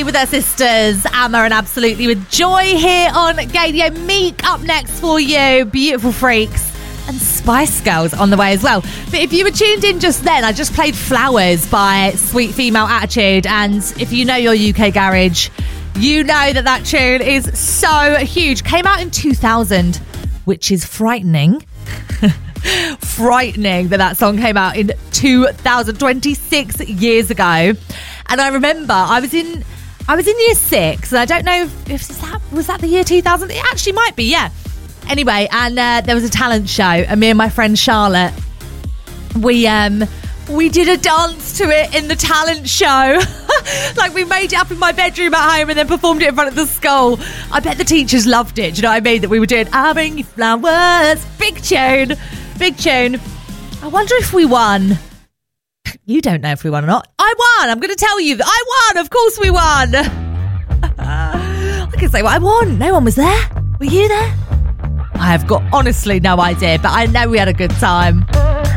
Absolutely with her sisters, Amma and Absolutely with Joy here on Gaydio. Meek up next for you. Beautiful Freaks. And Spice Girls on the way as well. But if you were tuned in just then, I just played Flowers by Sweet Female Attitude. And if you know your UK garage, you know that tune is so huge. Came out in 2000, which is frightening. Frightening that song came out in 2026 years ago. And I remember I was in year 6, and I don't know if was that the year 2000. It actually might be, yeah. Anyway, and there was a talent show, and me and my friend Charlotte, we did a dance to it in the talent show. Like, we made it up in my bedroom at home and then performed it in front of the school. I bet the teachers loved it. Do you know what I mean? That we were doing "I Bring You Flowers." Big tune. I wonder if we won. You don't know if we won or not. I won. I'm going to tell you that I won. Of course we won. I can say what I won. No one was there. Were you there? I have got honestly no idea, but I know we had a good time.